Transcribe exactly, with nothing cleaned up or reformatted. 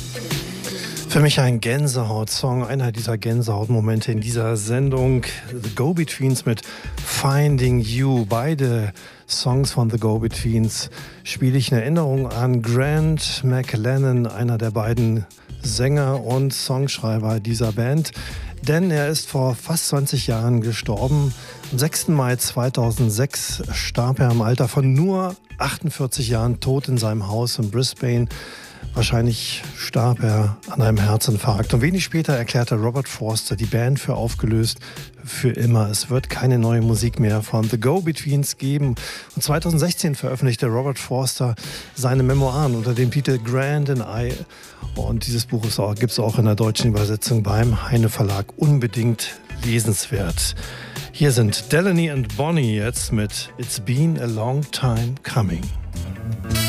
Für mich ein Gänsehaut-Song, einer dieser Gänsehautmomente in dieser Sendung. The Go-Betweens mit Finding You. Beide Songs von The Go-Betweens spiele ich in Erinnerung an Grant McLennan, einer der beiden Sänger und Songschreiber dieser Band. Denn er ist vor fast zwanzig Jahren gestorben. Am sechsten Mai zweitausendsechs starb er im Alter von nur achtundvierzig Jahren tot in seinem Haus in Brisbane. Wahrscheinlich starb er an einem Herzinfarkt. Und wenig später erklärte Robert Forster die Band für aufgelöst, für immer. Es wird keine neue Musik mehr von The Go-Betweens geben. Und zweitausendsechzehn veröffentlichte Robert Forster seine Memoiren unter dem Titel Grant and I. Und dieses Buch gibt es auch in der deutschen Übersetzung beim Heine Verlag. Unbedingt lesenswert. Hier sind Delaney and Bonnie jetzt mit It's Been a Long Time Coming.